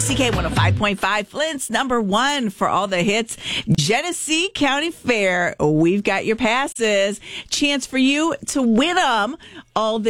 WCK 105.5, Flint's number one for all the hits. Genesee County Fair. We've got your passes. Chance for you to win them all this